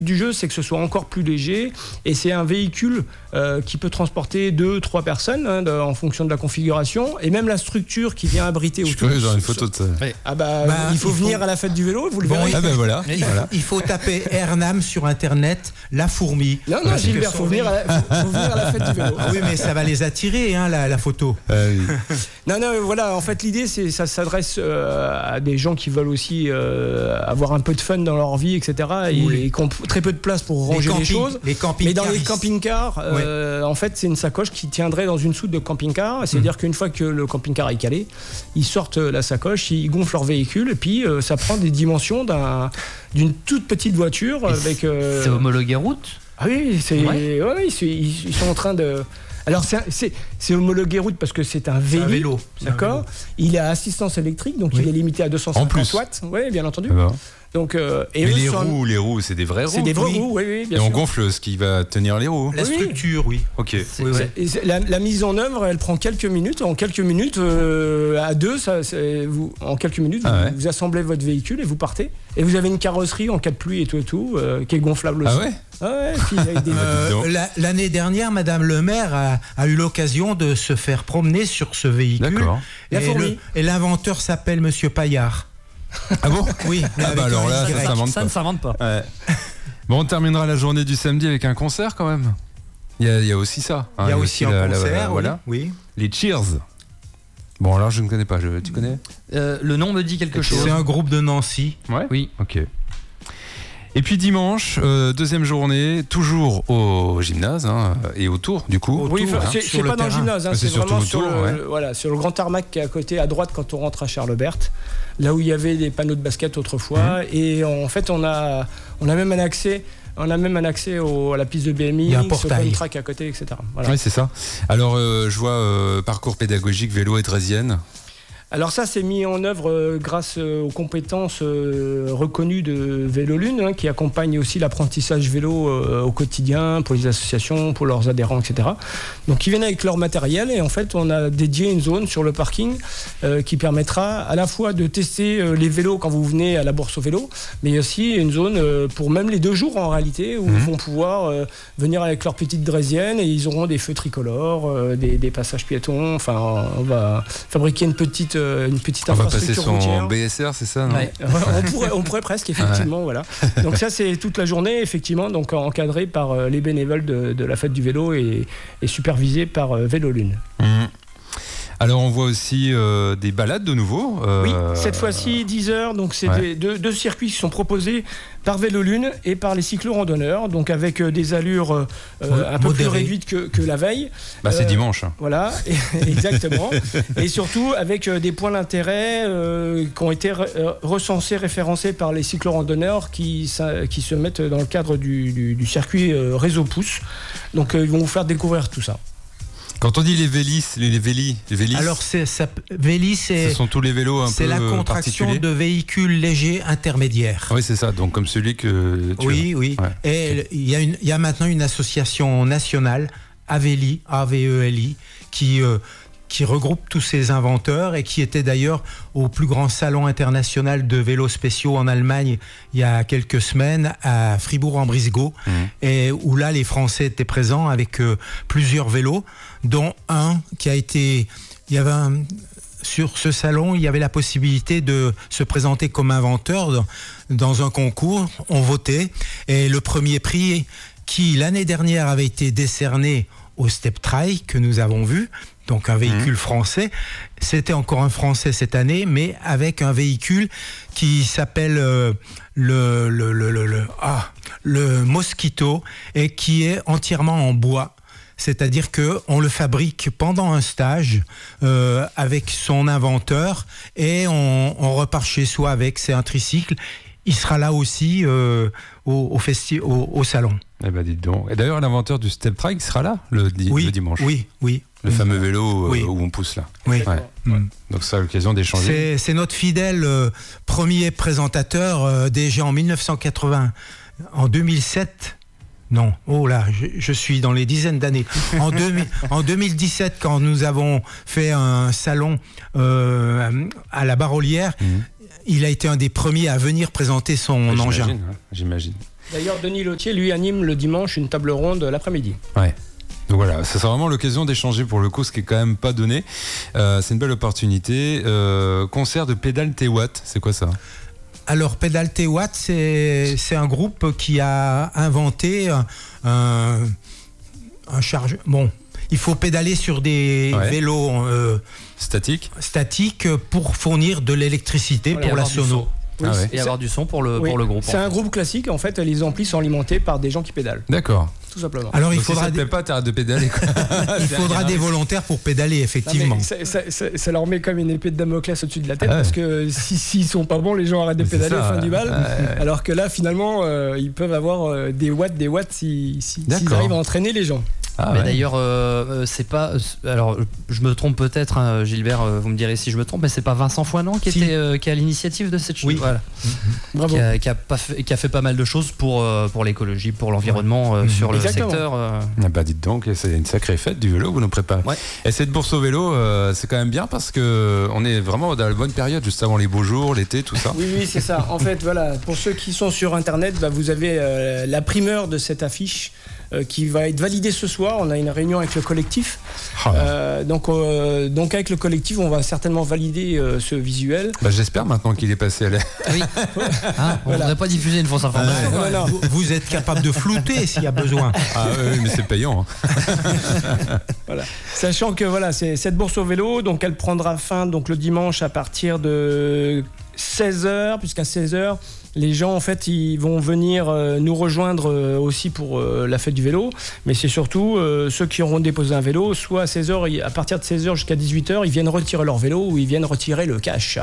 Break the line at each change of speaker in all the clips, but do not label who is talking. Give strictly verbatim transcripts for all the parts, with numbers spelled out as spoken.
du jeu, c'est que ce soit encore plus léger, et c'est un véhicule euh, qui peut transporter deux, trois personnes hein, de, en fonction de la configuration, et même la structure qui vient abriter autour.
Je suis curieux, une photo de ça.
Ah bah,
bah
il faut
il
venir
faut...
à la fête du vélo, vous le
bon,
verrez.
Ah ben voilà.
Il,
voilà.
il faut taper Ernam sur internet, la fourmi.
Non, non,
Parce
Gilbert,
que
faut
son
venir, à la, faut, faut venir à la fête du vélo.
Ah oui, mais ça va les attirer, hein, la, la photo.
Euh, oui.
Non, non, voilà, en fait, l'idée, c'est ça s'adresse euh, à des gens qui veulent aussi euh, avoir un peu de fun dans leur vie, et cetera, et,
Oui.
et qui ont très peu de place pour ranger les,
camping,
les choses.
Les
Mais dans les camping-cars, euh,
ouais.
en fait, c'est une sacoche qui tiendrait dans une soute de camping-car. C'est-à-dire mmh. qu'une fois que le camping-car est calé, ils sortent la sacoche, ils gonflent leur véhicule, et puis euh, ça prend des dimensions d'un, d'une toute petite voiture. Avec, euh...
C'est homologué route ?
Ah oui, c'est,
ouais.
ouais, ils, ils sont en train de... Alors c'est, c'est, c'est homologué route parce que c'est un vélo,
c'est un vélo.
D'accord.
Un vélo.
Il a assistance électrique, donc oui. il est limité à deux cent cinquante watts. Oui, bien entendu.
Ah bah.
Donc, euh, et
Mais
eux
les
sont...
roues, les roues, c'est des vraies roues.
C'est des vraies
oui.
roues, oui, oui, bien
Et
sûr.
on gonfle ce qui va tenir les roues.
La
oui.
structure, oui.
Ok.
C'est,
oui,
c'est, c'est, la, la mise en œuvre, elle prend quelques minutes. En quelques minutes, euh, à deux, ça, c'est, vous, en quelques minutes,
ah
vous,
ouais.
vous assemblez votre véhicule et vous partez. Et vous avez une carrosserie en cas de pluie et tout et tout, euh, qui est gonflable aussi.
Ah ouais.
Ah ouais. Puis avec des...
euh, la, l'année dernière, Madame le Maire a, a eu l'occasion de se faire promener sur ce véhicule.
D'accord.
Et,
La fourmi.
le, et l'inventeur s'appelle Monsieur Paillard.
Ah bon?
Oui.
Ah bah alors là, ça,
ça,
s'invente
ça
pas.
ne s'invente pas.
Ouais. Bon, on terminera la journée du samedi avec un concert quand même. Il y a, il y a aussi ça. Hein,
il y a aussi un
la,
concert,
la, la,
oui.
voilà.
oui.
Les Cheers. Bon, alors je ne connais pas. Je, tu connais?
euh, Le nom me dit quelque chose.
C'est un groupe de Nancy.
Ouais.
Oui.
Ok. Et puis dimanche, euh, deuxième journée, toujours au gymnase hein, et autour du coup.
Oui,
autour,
c'est,
hein,
c'est pas dans le gymnase, hein,
c'est,
c'est,
c'est
vraiment
surtout
sur,
autour,
le,
ouais.
voilà, sur le grand tarmac qui est à côté, à droite quand on rentre à Charles-Bert, là où il y avait des panneaux de basket autrefois. Mmh. Et en fait, on a, on a même un accès. On a même un accès au, à la piste de B M I,
il y a un portail,
au track à côté, et cetera. Voilà.
Oui, c'est ça. Alors, euh, je vois euh, parcours pédagogique vélo et draisienne.
Alors ça, c'est mis en œuvre euh, grâce euh, aux compétences euh, reconnues de Vélolune, hein, qui accompagne aussi l'apprentissage vélo euh, au quotidien pour les associations, pour leurs adhérents, et cetera. Donc ils viennent avec leur matériel et en fait, on a dédié une zone sur le parking euh, qui permettra à la fois de tester euh, les vélos quand vous venez à la Bourse au vélo, mais aussi une zone euh, pour même les deux jours en réalité où mmh. ils vont pouvoir euh, venir avec leur petite draisienne et ils auront des feux tricolores, euh, des, des passages piétons. Enfin, on va fabriquer une petite une petite infrastructure
routière.
routière.
On va passer son B S R, c'est ça, non?
Ouais. on, pourrait, on pourrait presque, effectivement. Ouais. Voilà. Donc ça, c'est toute la journée, effectivement, donc encadré par euh, les bénévoles de, de la fête du vélo et, et supervisé par euh, Vélolune.
Mmh. Alors on voit aussi euh, des balades de nouveau. Euh,
oui, cette fois-ci dix heures, donc c'est ouais. des, deux, deux circuits qui sont proposés par Vélolune et par les cyclo-randonneurs, donc avec euh, des allures euh, oui, un peu modéré. Plus réduites que, que la veille.
Bah, c'est euh, dimanche.
Voilà, exactement. Et surtout avec euh, des points d'intérêt euh, qui ont été re- recensés, référencés par les cyclo-randonneurs qui, ça, qui se mettent dans le cadre du, du, du circuit euh, Réseau Pouce. Donc euh, ils vont vous faire découvrir tout ça.
Quand on dit les vélis, les, les vélis, les vélis.
Alors c'est ça, vélis, c'est.
Ce sont tous les vélos un
c'est
peu
la contraction de véhicules légers intermédiaires.
Oui, c'est ça. Donc comme celui que tu
Oui,
as.
oui. Ouais. Et il y a une, il y a maintenant une association nationale, Aveli, A V E L I, qui euh, qui regroupe tous ces inventeurs et qui était d'ailleurs au plus grand salon international de vélos spéciaux en Allemagne il y a quelques semaines à Fribourg-en-Brisgau, mmh. et où là les Français étaient présents avec euh, plusieurs vélos, dont un qui a été... Il y avait un, sur ce salon, il y avait la possibilité de se présenter comme inventeur dans, dans un concours. On votait et le premier prix qui l'année dernière avait été décerné au Steptrail que nous avons vu, donc un véhicule mmh. français. C'était encore un français cette année, mais avec un véhicule qui s'appelle euh, le, le, le, le, le, ah, le Mosquito et qui est entièrement en bois. C'est-à-dire qu'on le fabrique pendant un stage euh, avec son inventeur et on, on repart chez soi avec. C'est un tricycle. Il sera là aussi euh, au, au, festi- au, au salon.
Eh ben, dites donc. Et d'ailleurs, l'inventeur du Steptrail sera là le, di-
oui,
le dimanche.
Oui, oui.
Le fameux vélo euh,
oui.
où on pousse là.
Oui.
Ouais.
Mm.
Donc ça a l'occasion d'échanger.
C'est, c'est notre fidèle euh, premier présentateur euh, déjà en dix-neuf cent quatre-vingts, en deux mille sept. Non, oh là, je, je suis dans les dizaines d'années. En, deux mille, en deux mille dix-sept, quand nous avons fait un salon euh, à la Barolière, mmh. il a été un des premiers à venir présenter son
ah,
engin.
J'imagine, ouais, j'imagine.
D'ailleurs, Denis Lautier, lui, anime le dimanche une table ronde l'après-midi.
Ouais. Donc voilà, ça sera vraiment l'occasion d'échanger pour le coup, ce qui est quand même pas donné. Euh, c'est une belle opportunité. Euh, concert de Pédale T-Watt, c'est quoi ça ?
Alors, Pédale T-Watt, c'est, c'est un groupe qui a inventé un, un, un charge. Bon, il faut pédaler sur des ouais. vélos euh,
statiques
statiques pour fournir de l'électricité
voilà,
pour la sono.
Oui,
ah ouais.
Et avoir du son pour le,
oui.
pour le groupe.
C'est un groupe classique, en fait, les amplis sont alimentés par des gens qui pédalent.
D'accord.
Tout simplement.
Alors, il
Donc,
faudra
si ça te plaît pas, t'arrêtes de pédaler. Quoi.
il faudra des volontaires pour pédaler, effectivement.
Non, ça, ça, ça, ça leur met comme une épée de Damoclès au-dessus de la tête,
ah ouais.
parce que s'ils si, si sont pas bons, les gens arrêtent de pédaler
ça,
fin du bal.
ouais, ouais.
Alors que là, finalement, euh, ils peuvent avoir euh, des watts, des watts s'ils si, si, s'ils arrivent à entraîner les gens.
Ah
mais
ouais.
d'ailleurs, euh, c'est pas. Alors, je me trompe peut-être, hein, Gilbert, vous me direz si je me trompe, mais c'est pas Vincent Foinant qui,
si.
était, euh, qui a l'initiative de cette chose.
Oui.
Voilà.
Mm-hmm.
Bravo.
Qui a, qui, a pas fait, qui a fait pas mal de choses pour, euh, pour l'écologie, pour l'environnement euh,
Mm-hmm.
sur le
Exactement.
secteur. Euh...
Ah bah dites donc, c'est une sacrée fête du vélo que vous nous préparez.
Ouais.
Et cette bourse au vélo, euh, c'est quand même bien parce que on est vraiment dans la bonne période, juste avant les beaux jours, l'été, tout ça.
Oui, oui, c'est ça. En fait, voilà, pour ceux qui sont sur Internet, bah, vous avez euh, la primeur de cette affiche euh, qui va être validée ce soir. On a une réunion avec le collectif.
Ah.
Euh, donc, euh, donc, avec le collectif, on va certainement valider euh, ce visuel.
Bah, j'espère maintenant qu'il est passé à l'air.
Oui. Ah, on ne
Voilà.
voudrait pas diffuser une fausse information.
Non, non, non.
Vous, vous êtes capable de flouter s'il y a besoin.
Ah oui, mais c'est payant. Hein.
Voilà. Sachant que voilà, c'est cette bourse au vélo, donc elle prendra fin donc le dimanche à partir de seize heures, puisqu'à seize heures, les gens en fait ils vont venir euh, nous rejoindre euh, aussi pour euh, la fête du vélo, mais c'est surtout euh, ceux qui auront déposé un vélo, soit à seize heures, à partir de seize heures jusqu'à dix-huit heures, ils viennent retirer leur vélo ou ils viennent retirer le cash.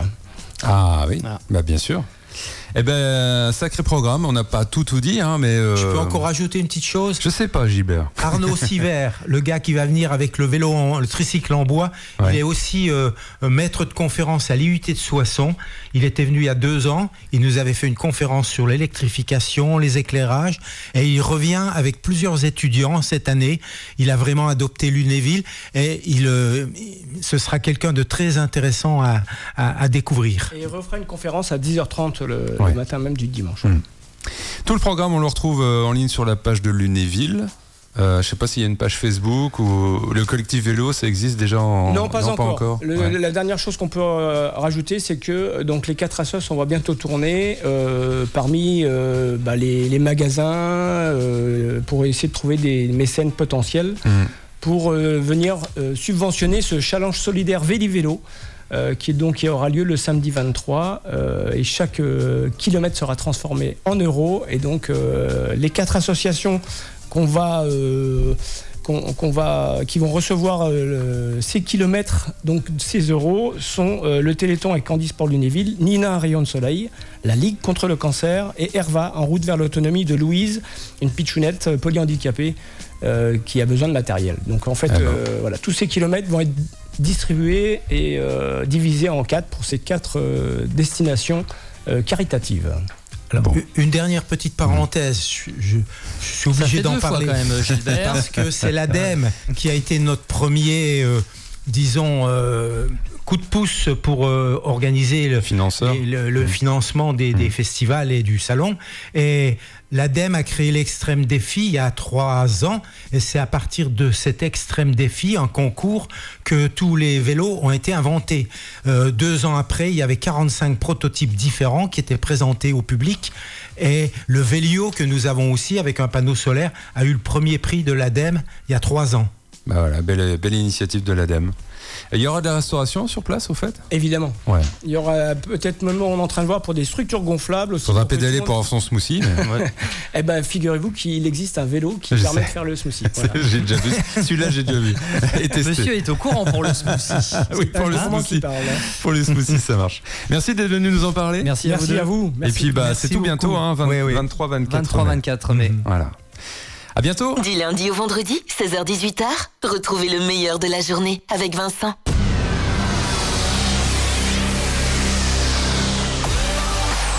Ah oui,
Ah.
bah bien sûr. Eh ben, sacré programme, on n'a pas tout tout dit, hein, mais... Euh...
Je peux encore ajouter une petite chose.
Je sais pas, Gilbert.
Arnaud Siver, le gars qui va venir avec le vélo, en, le tricycle en bois,
Ouais.
il est aussi euh, maître de conférence à l'I U T de Soissons. Il était venu il y a deux ans, il nous avait fait une conférence sur l'électrification, les éclairages, et il revient avec plusieurs étudiants cette année. Il a vraiment adopté Lunéville, et il, euh, ce sera quelqu'un de très intéressant à, à, à découvrir.
Et il refera une conférence à dix heures trente le,
Ouais.
le matin même du dimanche.
Mmh. Tout le programme, on le retrouve euh, en ligne sur la page de Lunéville. Euh, je sais pas s'il y a une page Facebook ou le collectif vélo, ça existe déjà en...
Non, pas
non,
encore.
Pas encore.
Le,
Ouais.
La dernière chose qu'on peut euh, rajouter, c'est que euh, donc les quatre assos, on va bientôt tourner euh, parmi euh, bah, les, les magasins euh, pour essayer de trouver des mécènes potentiels
Mmh.
pour euh, venir euh, subventionner ce challenge solidaire Véli-Vélo. Euh, qui, est donc, qui aura lieu le samedi vingt-trois euh, et chaque euh, kilomètre sera transformé en euros et donc euh, les quatre associations qu'on va, euh, qu'on, qu'on va, qui vont recevoir euh, ces kilomètres, donc ces euros, sont euh, le Téléthon avec Candice pour Lunéville, Nina un rayon de soleil, la Ligue contre le cancer et Herva en route vers l'autonomie de Louise, une pitchounette polyhandicapée euh, qui a besoin de matériel. Donc en fait,
Ah bon.
euh, voilà, tous ces kilomètres vont être distribués et euh, divisés en quatre pour ces quatre euh, destinations euh, caritatives.
Alors,
Bon.
une dernière petite parenthèse, je, je- je suis
Ça
obligé
fait
d'en
deux fois
parler.
quand même, Gilbert.
Parce que c'est l'ADEME qui a été notre premier, euh, disons, euh, coup de pouce pour euh, organiser le,
Financeur.
les- le, le financement des, des festivals et du salon. Et l'ADEME a créé l'Extrême Défi il y a trois ans. Et c'est à partir de cet Extrême Défi, un concours, que tous les vélos ont été inventés. Euh, deux ans après, il y avait quarante-cinq prototypes différents qui étaient présentés au public. Et le Vélio, que nous avons aussi avec un panneau solaire, a eu le premier prix de l'ADEME il y a trois ans.
Bah voilà, belle, belle initiative de l'ADEME. Et il y aura de la restauration sur place, au fait ?
Évidemment.
Ouais.
Il y aura peut-être même, on est en train de voir pour des structures gonflables. Aussi,
Faudra
pour que tout le
pédaler
monde-
pour avoir son smoothie. mais-
Eh ben, figurez-vous qu'il existe un vélo qui
Je
permet
sais.
de faire le smoothie. Voilà.
J'ai déjà vu. Celui-là, j'ai déjà vu. Et testé.
Monsieur est au courant pour le smoothie.
Oui, pour le
C'est moi qui
smoothie.
parle, hein.
Pour les smoothies, ça marche. Merci d'être venu nous en parler.
Merci, à vous
Merci
deux.
à vous.
Et
Merci.
puis, bah,
Merci
c'est tout bientôt,
beaucoup.
hein, vingt,
Oui, oui.
vingt-trois vingt-quatre
vingt-trois
mai.
vingt-quatre mai.
Voilà. À bientôt.
Du lundi au vendredi, seize heures dix-huit heures, retrouvez le meilleur de la journée avec Vincent.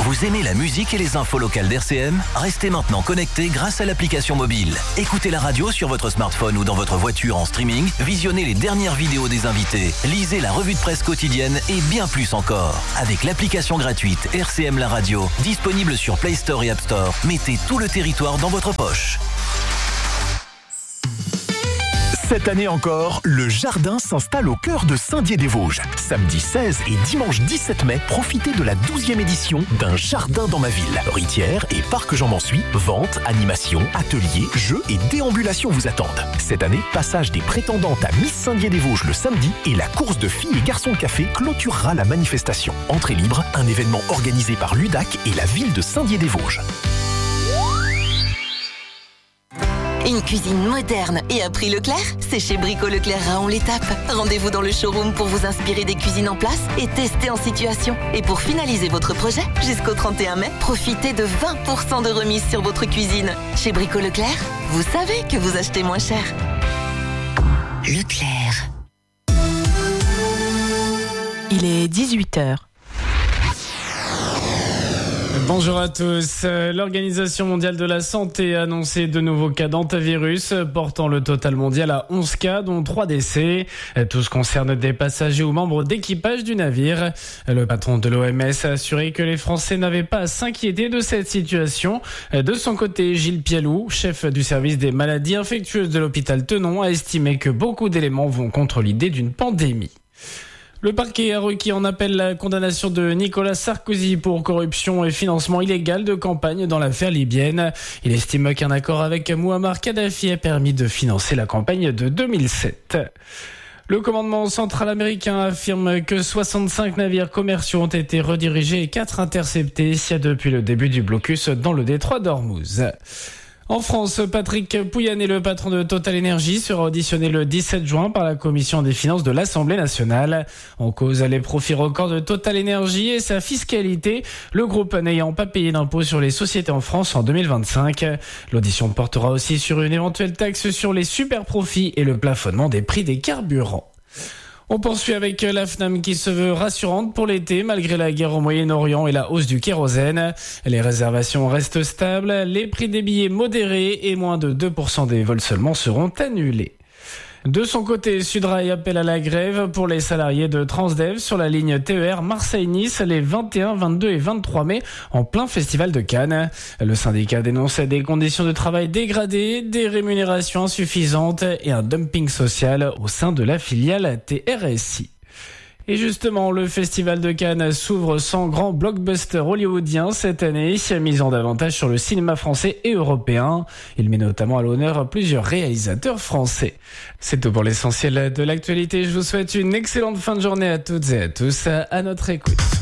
Vous aimez la musique et les infos locales d'R C M? Restez maintenant connectés grâce à l'application mobile. Écoutez la radio sur votre smartphone ou dans votre voiture en streaming, visionnez les dernières vidéos des invités, lisez la revue de presse quotidienne et bien plus encore. Avec l'application gratuite R C M La Radio, disponible sur Play Store et App Store, mettez tout le territoire dans votre poche.
Cette année encore, le jardin s'installe au cœur de Saint-Dié-des-Vosges. Samedi seize et dimanche dix-sept mai, profitez de la douzième édition d'un jardin dans ma ville. Rizière et parc Jean Mansuy, ventes, animations, ateliers, jeux et déambulations vous attendent. Cette année, passage des prétendantes à Miss Saint-Dié-des-Vosges le samedi et la course de filles et garçons café clôturera la manifestation. Entrée libre, un événement organisé par l'U D A C et la ville de Saint-Dié-des-Vosges.
Une cuisine moderne et à prix Leclerc, c'est chez Brico Leclerc Raon-l'Étape. Rendez-vous dans le showroom pour vous inspirer des cuisines en place et tester en situation. Et pour finaliser votre projet, jusqu'au trente et un mai, profitez de vingt pour cent de remise sur votre cuisine. Chez Brico Leclerc, vous savez que vous achetez moins cher. Leclerc.
Il est dix-huit heures.
Bonjour à tous. L'Organisation mondiale de la santé a annoncé de nouveaux cas d'hantavirus, portant le total mondial à onze cas, dont trois décès. Tous concernent des passagers ou membres d'équipage du navire. Le patron de l'O M S a assuré que les Français n'avaient pas à s'inquiéter de cette situation. De son côté, Gilles Pialou, chef du service des maladies infectieuses de l'hôpital Tenon, a estimé que beaucoup d'éléments vont contre l'idée d'une pandémie. Le parquet a requis en appel la condamnation de Nicolas Sarkozy pour corruption et financement illégal de campagne dans l'affaire libyenne. Il estime qu'un accord avec Mouammar Kadhafi a permis de financer la campagne de deux mille sept. Le commandement central américain affirme que soixante-cinq navires commerciaux ont été redirigés et quatre interceptés depuis le début du blocus dans le détroit d'Ormuz. En France, Patrick Pouyanné, le patron de Total Energy, sera auditionné le dix-sept juin par la Commission des finances de l'Assemblée nationale. En cause, les profits records de Total Energy et sa fiscalité, le groupe n'ayant pas payé d'impôt sur les sociétés en France en deux mille vingt-cinq. L'audition portera aussi sur une éventuelle taxe sur les super profits et le plafonnement des prix des carburants. On poursuit avec la FNAM qui se veut rassurante pour l'été malgré la guerre au Moyen-Orient et la hausse du kérosène. Les réservations restent stables, les prix des billets modérés et moins de deux pour cent des vols seulement seront annulés. De son côté, Sudrail appelle à la grève pour les salariés de Transdev sur la ligne T E R Marseille-Nice les vingt et un, vingt-deux et vingt-trois mai en plein festival de Cannes. Le syndicat dénonce des conditions de travail dégradées, des rémunérations insuffisantes et un dumping social au sein de la filiale T R S I. Et justement, le Festival de Cannes s'ouvre sans grand blockbuster hollywoodien cette année, misant davantage sur le cinéma français et européen. Il met notamment à l'honneur plusieurs réalisateurs français. C'est tout pour l'essentiel de l'actualité. Je vous souhaite une excellente fin de journée à toutes et à tous. À notre écoute.